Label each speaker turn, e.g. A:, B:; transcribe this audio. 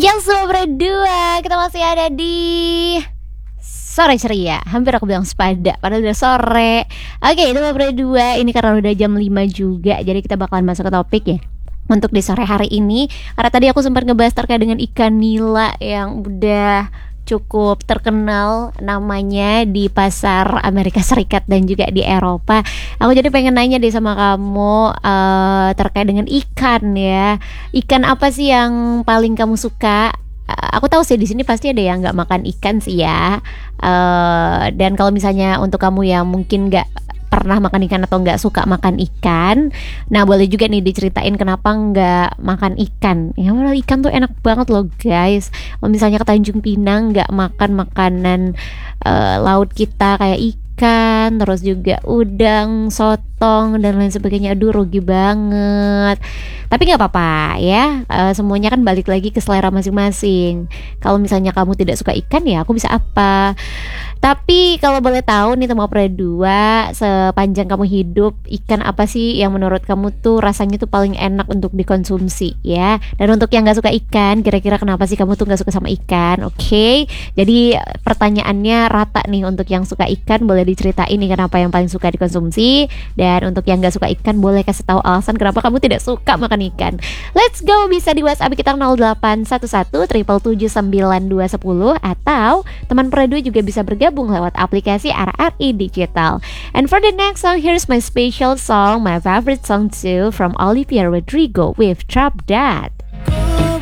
A: Yang Sobre 2, kita masih ada di sore ceria. Hampir aku bilang sepada, padahal udah sore. Oke, itu Sobre 2. Ini karena udah jam 5 juga, jadi kita bakalan masuk ke topik ya untuk di sore hari ini. Karena tadi aku sempat ngebahas terkait dengan ikan nila yang udah cukup terkenal namanya di pasar Amerika Serikat dan juga di Eropa. Aku jadi pengen nanya deh sama kamu terkait dengan ikan ya. Ikan apa sih yang paling kamu suka? Aku tahu sih di sini pasti ada yang nggak makan ikan sih ya. Dan kalau misalnya untuk kamu yang mungkin nggak pernah makan ikan atau nggak suka makan ikan, nah boleh juga nih diceritain kenapa nggak makan ikan. Ya malah ikan tuh enak banget loh guys. Kalau misalnya ke Tanjung Pinang nggak makan makanan laut kita kayak ikan, terus juga udang, sotong dan lain sebagainya, aduh rugi banget. Tapi nggak apa-apa ya, semuanya kan balik lagi ke selera masing-masing. Kalau misalnya kamu tidak suka ikan ya aku bisa apa. Tapi kalau boleh tahu nih Temu Opera 2, sepanjang kamu hidup, ikan apa sih yang menurut kamu tuh rasanya tuh paling enak untuk dikonsumsi ya? Dan untuk yang gak suka ikan, kira-kira kenapa sih kamu tuh gak suka sama ikan? Oke, jadi pertanyaannya rata nih. Untuk yang suka ikan boleh diceritain nih kenapa yang paling suka dikonsumsi. Dan untuk yang gak suka ikan boleh kasih tahu alasan kenapa kamu tidak suka makan ikan. Let's go, bisa di WhatsApp kita 0811 777 9210, atau teman Opera 2 juga bisa bergabung lewat aplikasi RRI Digital. And for the next song, here's my special song, my favorite song too, from Olivia Rodrigo with Trap That.